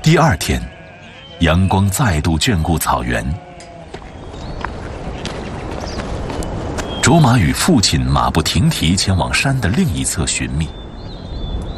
第二天，阳光再度眷顾草原。卓玛与父亲马不停蹄前往山的另一侧寻觅。